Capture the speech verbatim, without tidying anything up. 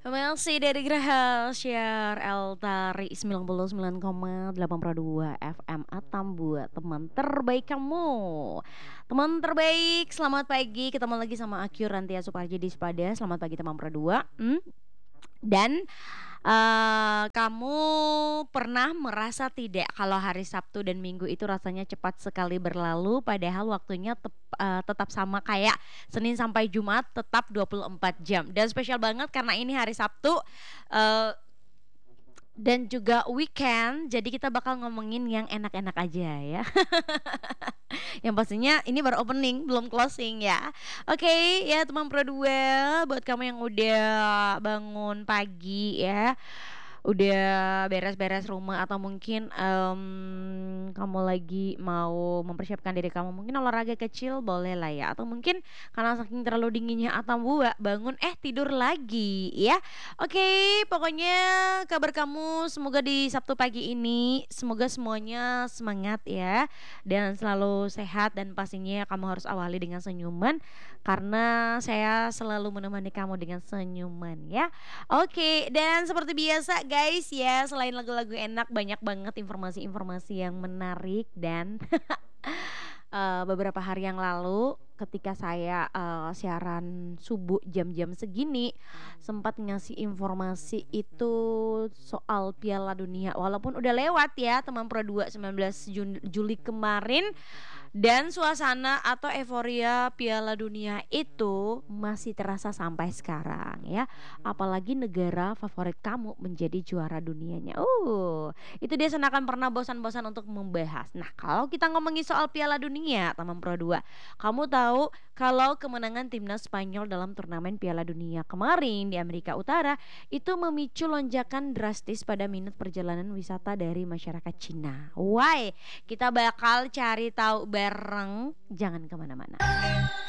Masih dari Graha Siar Eltari sembilan puluh sembilan koma delapan Pro dua F M Atam buat teman terbaik kamu. Teman terbaik, selamat pagi. Ketemu lagi sama Aku Rantia Suparji di Spada. Selamat pagi teman Pro dua. Hmm? Dan eh, kamu pernah merasa tidak kalau hari Sabtu dan Minggu itu rasanya cepat sekali berlalu padahal waktunya tep- eh, tetap sama kayak Senin sampai Jumat tetap dua puluh empat jam. Dan spesial banget karena ini hari Sabtu eh, dan juga weekend. Jadi kita bakal ngomongin yang enak-enak aja ya. Yang pastinya ini baru opening, belum closing ya. Oke, ya teman Prodwell, buat kamu yang udah bangun pagi ya, udah beres-beres rumah atau mungkin em, kamu lagi mau mempersiapkan diri kamu mungkin olahraga kecil boleh lah ya, atau mungkin karena saking terlalu dinginnya atau buat bangun eh tidur lagi ya. Oke, pokoknya kabar kamu semoga di Sabtu pagi ini semoga semuanya semangat ya dan selalu sehat, dan pastinya kamu harus awali dengan senyuman karena saya selalu menemani kamu dengan senyuman ya. Oke, dan seperti biasa guys ya, selain lagu-lagu enak banyak banget informasi-informasi yang menarik. Dan eh, beberapa hari yang lalu ketika saya eh, siaran subuh jam-jam segini sempat ngasih informasi itu soal Piala Dunia, walaupun udah lewat ya teman Pro dua sembilan belas Jun- Juli kemarin, dan suasana atau euforia Piala Dunia itu masih terasa sampai sekarang ya. Apalagi negara favorit kamu menjadi juara dunianya. Uh, itu dia seakan pernah bosan-bosan untuk membahas. Nah, kalau kita ngomongin soal Piala Dunia, teman Pro dua, kamu tahu kalau kemenangan timnas Spanyol dalam turnamen Piala Dunia kemarin di Amerika Utara itu memicu lonjakan drastis pada minat perjalanan wisata dari masyarakat Cina. Why? Kita bakal cari tahu bareng, jangan kemana-mana.